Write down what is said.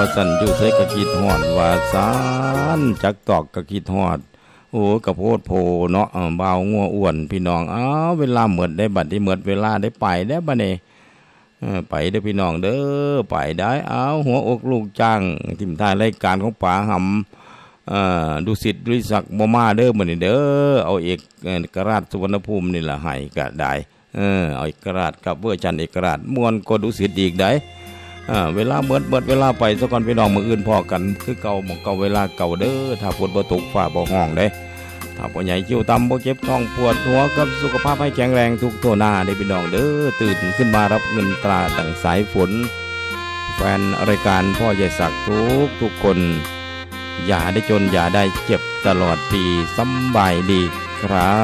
สันอยู่ใส่กะคิดฮอดว่าซานจักตอกกะคิดฮอดโอ้กะโพดโพเนาะบ่าวงัวอ้วนพี่น้องเวลาหมดได้บัดนี้หมดเวลาได้ไปได้บัดนี้ไปเด้อพี่น้องเด้อไปได้หัวอกลูกจ้างทิมท้ายรายการของป๋าหำดุสิตดุริศักดิ์บ่มาเด้อมื้อนี้เด้อเอาเอกราชสุวรรณภูมินี่ล่ะให้ก็ได้เอาเอกราชกับเวอร์ชันเอกราชม่วนก็ดุสิตอีกได้เวลาเบิดเวลาไปซะก่อนพี่น้องมื้ออื่นพอกันคือเก่าหม่องเก่าเวลาเก่าเด้อถ้าฝนบ่ตกฟ้าบ่ร้องเด้ถ้าบ่ใหญ่คิ้วต่ำบ่เจ็บท้องปวดหัวกับสุขภาพให้แข็งแรงทุกทั่วหน้าเด้พี่น้องเด้อตื่นขึ้นมารับเงินตราตั้งสายฝนแฟนรายการพ่อใหญ่ศักดิ์ทุกคนอย่าได้จนอย่าได้เจ็บตลอดปีสำบายดีครับ